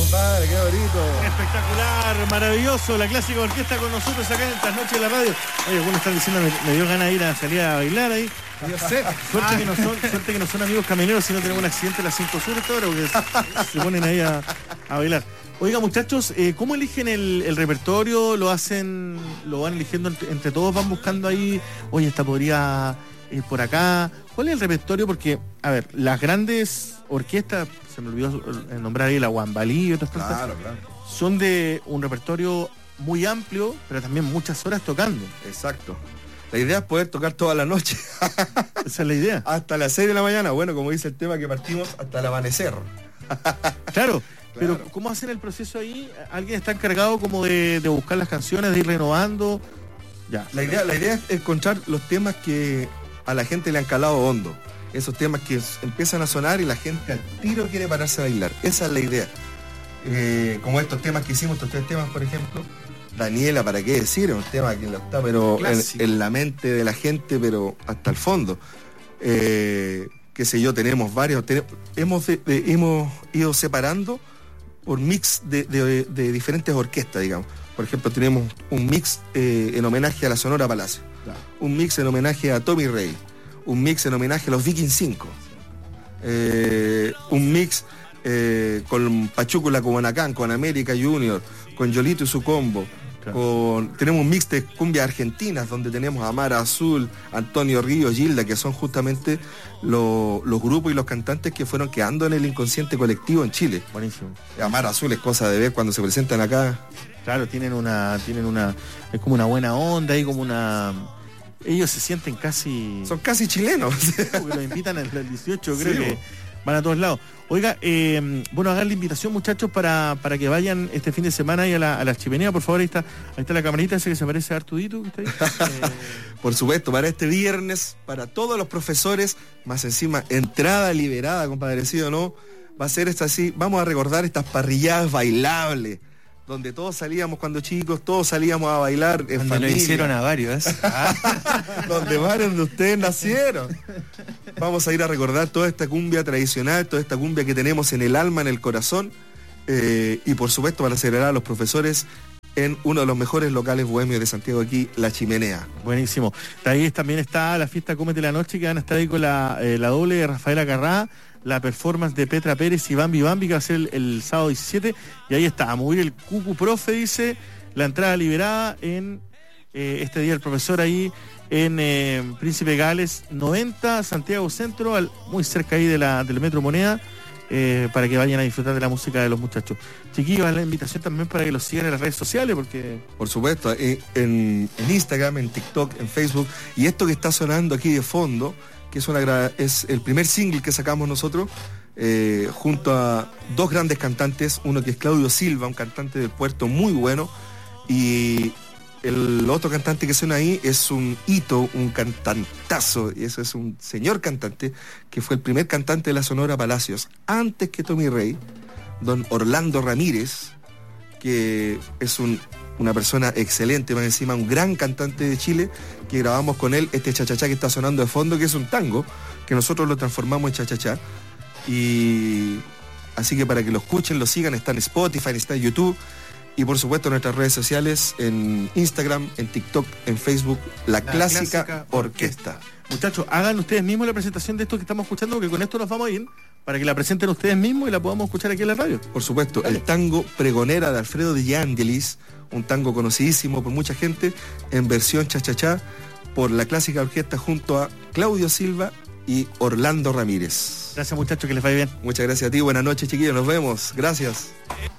compadre, qué bonito. Espectacular, maravilloso, la clásica orquesta con nosotros acá en estas noches de la radio. Oye, algunos están diciendo, me dio ganas de ir a salir a bailar ahí. Yo sé. Suerte que no son amigos camioneros, si no tenemos un accidente a las 5 sur esta hora, porque se ponen ahí a bailar. Oiga, muchachos, ¿cómo eligen el repertorio? ¿Lo van eligiendo entre todos? ¿Van buscando ahí, oye, esta podría ir por acá? ¿Cuál es el repertorio? Porque, a ver, las grandes orquestas, se me olvidó nombrar ahí la Guambalí y otras cosas, Claro. son de un repertorio muy amplio, pero también muchas horas tocando. Exacto. La idea es poder tocar toda la noche. Esa es la idea. Hasta las 6 de la mañana. Bueno, como dice el tema, que partimos hasta el amanecer. Claro. Pero ¿cómo hacen el proceso ahí? ¿Alguien está encargado como de buscar las canciones, de ir renovando? Ya. La idea es encontrar los temas que a la gente le han calado hondo. Esos temas que empiezan a sonar y la gente al tiro quiere pararse a bailar. Esa es la idea. Como estos temas que hicimos, estos 3 temas, por ejemplo. Daniela, ¿para qué decir? Es un tema que está pero en la mente de la gente, pero hasta el fondo. Qué sé yo, tenemos varios. Hemos ido separando por mix de diferentes orquestas, digamos. Por ejemplo, tenemos un mix en homenaje a la Sonora Palacio, claro. Un mix en homenaje a Tommy Rey, un mix en homenaje a los Vikings 5, un mix con Pachúcula Cubanacán, con América Junior, con Yolito y su combo. Claro. Tenemos un mix de cumbias argentinas donde tenemos a Mara Azul, Antonio Río, Gilda, que son justamente los grupos y los cantantes que fueron quedando en el inconsciente colectivo en Chile. Buenísimo. Mara Azul es cosa de ver cuando se presentan acá. Claro, tienen una, es como una buena onda y como una... Ellos se sienten casi... Son casi chilenos. Porque los invitan al 18, creo que van a todos lados. Oiga, bueno, hagan la invitación, muchachos, para que vayan este fin de semana ahí a la chimenea, por favor. Ahí está la camarita esa que se parece a Artudito, que está ahí. Por supuesto, para este viernes, para todos los profesores, más encima, entrada liberada, compadrecido, ¿no? Va a ser esta así, vamos a recordar estas parrilladas bailables, donde todos salíamos cuando chicos, todos salíamos a bailar en donde familia. Lo hicieron a varios. Donde varios de ustedes nacieron. Vamos a ir a recordar toda esta cumbia tradicional, toda esta cumbia que tenemos en el alma, en el corazón, y por supuesto para celebrar a los profesores en uno de los mejores locales bohemios de Santiago, aquí, La Chimenea. Buenísimo. Ahí también está la fiesta Cómete la Noche, que van a estar ahí con la doble de Rafaela Carrá, la performance de Petra Pérez y Bambi Bambi, que va a ser el sábado 17, y ahí está, a mover el Cucu Profe, dice, la entrada liberada en este día el profesor ahí en Príncipe Gales 90, Santiago Centro, muy cerca ahí del Metro Moneda, para que vayan a disfrutar de la música de los muchachos. Chiquillos, la invitación también para que los sigan en las redes sociales, porque... Por supuesto, en Instagram, en TikTok, en Facebook, y esto que está sonando aquí de fondo, que es el primer single que sacamos nosotros, junto a 2 grandes cantantes, uno que es Claudio Silva, un cantante del puerto muy bueno, y el otro cantante que suena ahí es un hito, un cantantazo, y eso es un señor cantante, que fue el primer cantante de la Sonora Palacios, antes que Tommy Rey, don Orlando Ramírez, que es una persona excelente, más encima un gran cantante de Chile, que grabamos con él este chachachá que está sonando de fondo, que es un tango, que nosotros lo transformamos en chachachá. Y así que para que lo escuchen, lo sigan, está en Spotify, está en YouTube, y por supuesto en nuestras redes sociales, en Instagram, en TikTok, en Facebook, La Clásica Orquesta. Muchachos, hagan ustedes mismos la presentación de esto que estamos escuchando, porque con esto nos vamos a ir, para que la presenten ustedes mismos y la podamos escuchar aquí en la radio. Por supuesto, Dale. El tango Pregonera de Alfredo de Angelis, un tango conocidísimo por mucha gente, en versión chachachá, por La Clásica Orquesta junto a Claudio Silva y Orlando Ramírez. Gracias, muchachos, que les vaya bien. Muchas gracias a ti, buenas noches, chiquillos, nos vemos, gracias.